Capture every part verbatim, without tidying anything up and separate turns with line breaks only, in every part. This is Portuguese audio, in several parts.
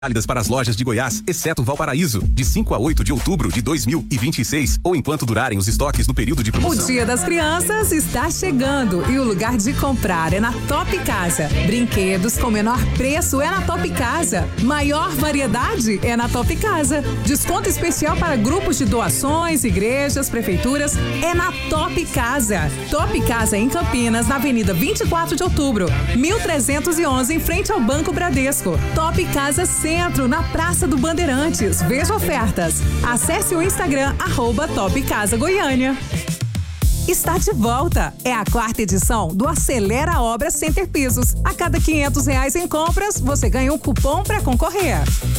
Válidas para as lojas de Goiás, exceto Valparaíso, de cinco a oito de outubro de dois mil e vinte e seis, ou enquanto durarem os estoques no período de promoção.
O Dia das Crianças está chegando e o lugar de comprar é na Top Casa. Brinquedos com menor preço é na Top Casa. Maior variedade é na Top Casa. Desconto especial para grupos de doações, igrejas, prefeituras é na Top Casa. Top Casa em Campinas, na Avenida vinte e quatro de outubro, mil trezentos e onze, em frente ao Banco Bradesco. Top Casa Centro, na Praça do Bandeirantes. Veja ofertas. Acesse o Instagram, arroba Top Casa Goiânia. Está de volta. É a quarta edição do Acelera Obra Center Pisos. A cada quinhentos reais em compras, você ganha um cupom para concorrer.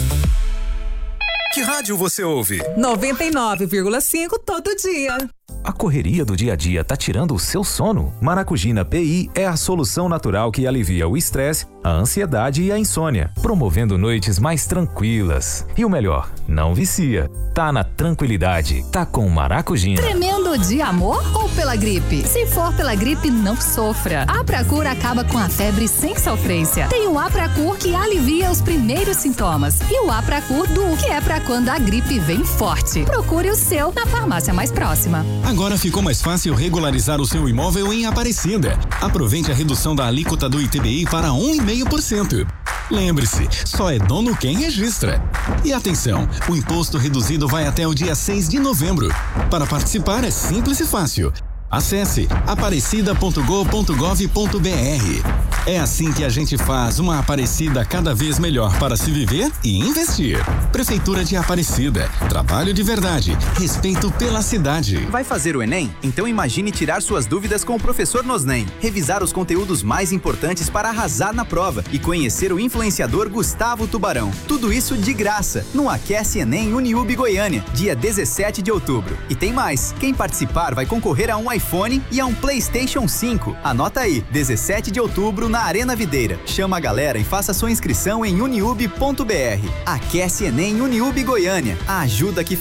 Que rádio você ouve?
noventa e nove vírgula cinco todo dia.
A correria do dia a dia tá tirando o seu sono? Maracugina P I é a solução natural que alivia o estresse, a ansiedade e a insônia, promovendo noites mais tranquilas. E o melhor, não vicia. Tá na tranquilidade, tá com Maracugina.
Tremendo de amor ou pela gripe? Se for pela gripe, não sofra. A Apracur acaba com a febre sem sofrência. Tem o Apracur que alivia os primeiros sintomas e o Apracur Duo, que é pra quando a gripe vem forte. Procure o seu na farmácia mais próxima.
Agora ficou mais fácil regularizar o seu imóvel em Aparecida. Aproveite a redução da alíquota do I T B I para um vírgula cinco por cento. Lembre-se, só é dono quem registra. E atenção, o imposto reduzido vai até o dia seis de novembro. Para participar é simples e fácil. Acesse aparecida ponto gov ponto gov ponto br. É assim que a gente faz uma Aparecida cada vez melhor para se viver e investir. Prefeitura de Aparecida. Trabalho de verdade. Respeito pela cidade.
Vai fazer o Enem? Então imagine tirar suas dúvidas com o professor Nosnem. Revisar os conteúdos mais importantes para arrasar na prova e conhecer o influenciador Gustavo Tubarão. Tudo isso de graça no Aquece Enem Uniub Goiânia, dia dezessete de outubro. E tem mais. Quem participar vai concorrer a um iPhone e a um PlayStation cinco. Anota aí, dezessete de outubro na Arena Videira. Chama a galera e faça sua inscrição em uniub ponto br. Aquece Enem Uniub Goiânia. A ajuda que